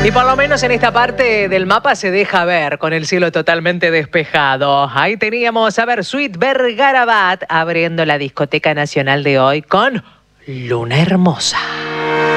Y por lo menos en esta parte del mapa se deja ver con el cielo totalmente despejado. Ahí teníamos, a ver, Sweet Bergarabat abriendo la discoteca nacional de hoy con Luna Hermosa.